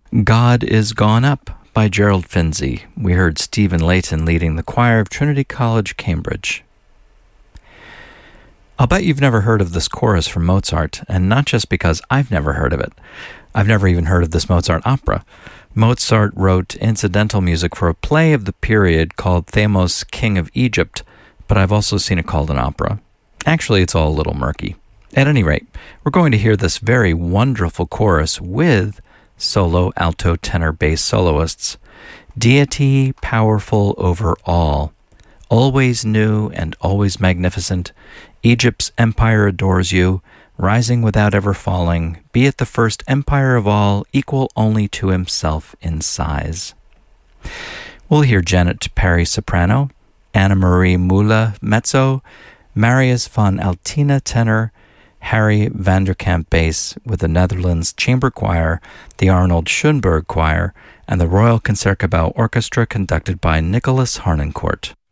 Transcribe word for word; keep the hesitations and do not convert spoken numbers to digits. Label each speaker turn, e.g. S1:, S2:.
S1: God is Gone Up by Gerald Finzi. We heard Stephen Layton leading the choir of Trinity College, Cambridge. I'll bet you've never heard of this chorus from Mozart, and not just because I've never heard of it. I've never even heard of this Mozart opera. Mozart wrote incidental music for a play of the period called Thamos, King of Egypt, but I've also seen it called an opera. Actually, it's all a little murky. At any rate, we're going to hear this very wonderful chorus with solo, alto, tenor, bass soloists. Deity powerful over all, always new and always magnificent, Egypt's empire adores you, rising without ever falling, be it the first empire of all, equal only to himself in size. We'll hear Janet Parry soprano, Anna Marie Mula mezzo, Marius van Altina tenor, Harry Vanderkamp bass with the Netherlands Chamber Choir, the Arnold Schoenberg Choir, and the Royal Concertgebouw Orchestra conducted by Nicholas Harnoncourt.